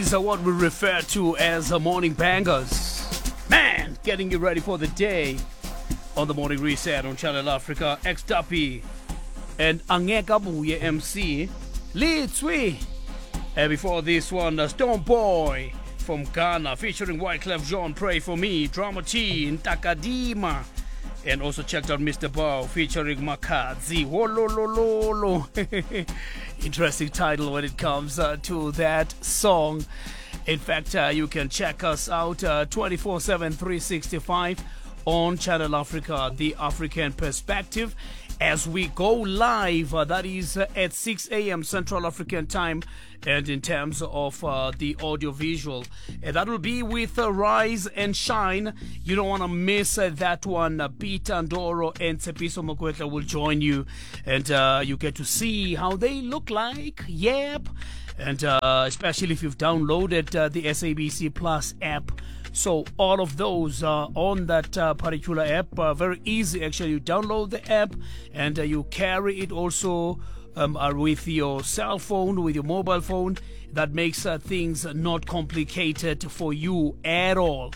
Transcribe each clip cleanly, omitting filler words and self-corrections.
These are what we refer to as morning bangers. Man, getting you ready for the day on the Morning Reset on Channel Africa. X-Duppy and Angekabuye MC. Litswi. And before this one, Stone Boy from Ghana featuring Wyclef Jean, Pray For Me, Drama T, Ntakadima. And also checked out Mr. Bow featuring Makazi. Wololololo. Interesting title when it comes to that song. In fact, you can check us out 24/7, 365 on Channel Africa, The African Perspective, as we go live. That is at 6 a.m. Central African Time. And in terms of the audio-visual, that will be with Rise and Shine. You don't want to miss that one. Peter Ndoro and Tsepiso Mokwetla will join you. And you get to see how they look like. Yep. And especially if you've downloaded the SABC Plus app. So all of those on that particular app, very easy actually. You download the app and you carry it also with your cell phone, with your mobile phone. That makes things not complicated for you at all.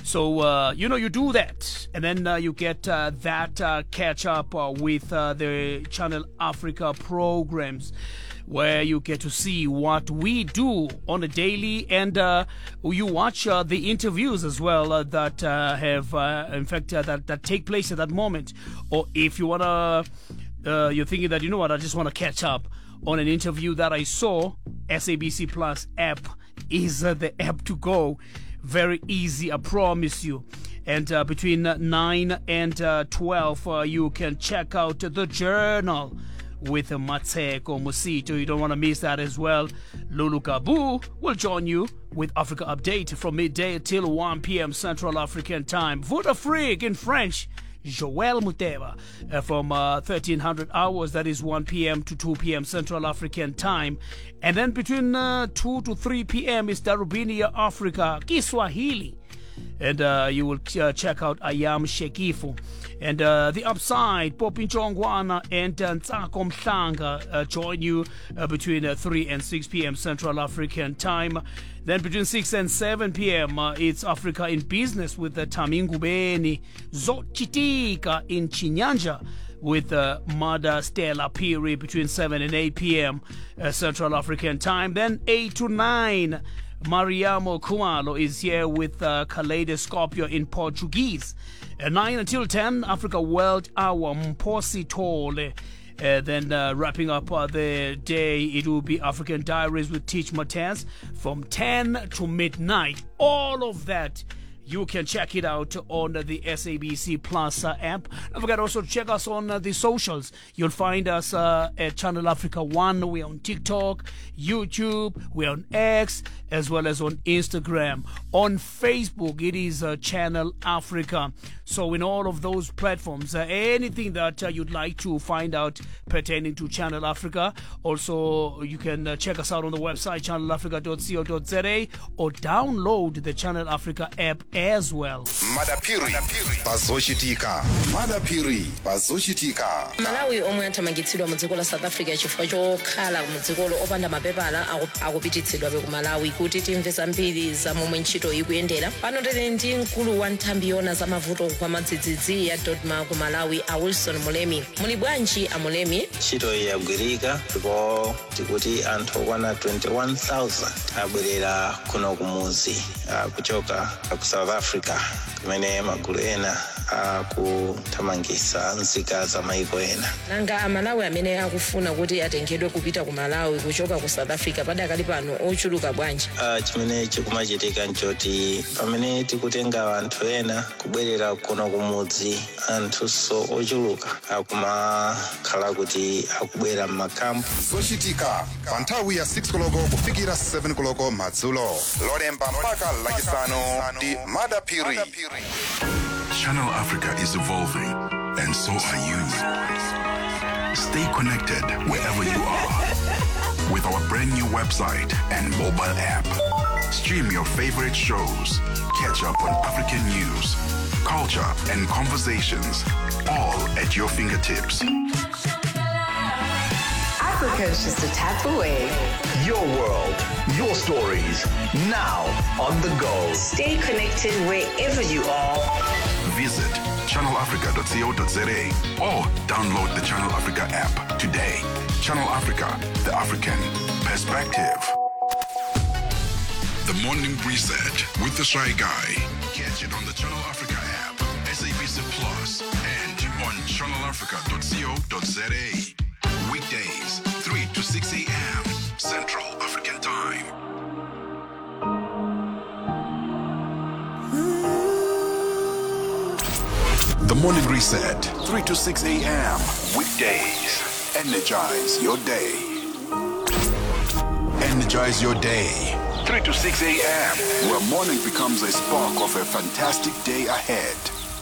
So, you do that, and then you get that catch up with the Channel Africa programs, where you get to see what we do on a daily, and you watch the interviews as well that have, in fact, that take place at that moment. Or if you want to, you're thinking that, you know what, I just want to catch up on an interview that I saw, SABC Plus app is the app to go. Very easy, I promise you. And between 9 and 12, you can check out The Journal with Matseko Musito. You don't want to miss that as well. Lulu Kabu will join you with Africa Update from midday till 1 p.m. Central African Time. Vote Freak in French. Joel Muteva from 1300 hours, that is 1 p.m. to 2 p.m. Central African Time. And then between 2 to 3 p.m. is Darubinia Africa, Kiswahili. And you will check out Ayam Shekifu. And The Upside, Popin Chongwana and Ntsako Mhlanga join you between 3 and 6 p.m. Central African Time. Then between 6 and 7 p.m., it's Africa in Business with Tamingu Beni, Zochitika in Chinyanja with Mada Stella Piri between 7 and 8 p.m. Central African Time. Then 8 to 9, Mariamo Kumalo is here with Kaleidoscopio in Portuguese. 9 until 10, Africa World Hour, Mposi Tole. Then wrapping up the day, it will be African Diaries with Teach Mataz from 10 to midnight. All of that, you can check it out on the SABC Plus app. Don't forget also to check us on the socials. You'll find us at Channel Africa 1. We're on TikTok, YouTube, we're on X, as well as on Instagram. On Facebook, it is Channel Africa. So in all of those platforms, anything that you'd like to find out pertaining to Channel Africa, also you can check us out on the website channelafrica.co.za or download the Channel Africa app as well. Madapiri bazoshitika. Madapiri bazoshitika. Malawi omwe athamangitsidwa mu dziko la South Africa chifukwa chokhala mu dzikolo opanda mapepala akupititsidwa ku Malawi kuti timve zambiri za momwe ntchito ikuyendera. Pano tili ndi mkulu wa nthambi yona za mavuto kwa madzidzidzi ya Dodma ku Malawi, a Wilson Mulemi. Muli bwanji a Mulemi? Ntchito yagwirika ndipo tikuti anthu okwana 21,000 abwerera kuno kumuzi kuchoka ku South Africa kumene magulu ena akuthamangitsa nzika za maiko ena. Nanga amalawi amene akufuna kuti atengedwe kupita ku Malawi kuchoka ku South Africa padakali pano ochuluka bwanji? Chimene chikumachitika nchoti pamene tikutenga anthu ena kubwerera kuno kumudzi, anthuso ochuluka akumakhala kuti akubwera m'makampu. Zochitika pa nthawi ya 6 koloko kufikira 7 koloko madzulo. Lolemba mpaka lachisanu ndi Madapiri. Channel Africa is evolving, and so are you. Stay connected wherever you are with our brand new website and mobile app. Stream your favorite shows, catch up on African news, culture, and conversations, all at your fingertips. Africa is just a tap away. Your world, your stories, now on the go. Stay connected wherever you are. Visit channelafrica.co.za or download the Channel Africa app today. Channel Africa, the African perspective. The Morning Reset with the Shy Guy. Catch it on the Channel Africa app, SABC Plus, and on channelafrica.co.za. Weekdays, 3 to 6 a.m. Central African Time. The Morning Reset, 3 to 6 a.m. Weekdays. Energize your day. Energize your day. 3 to 6 a.m. where morning becomes a spark of a fantastic day ahead.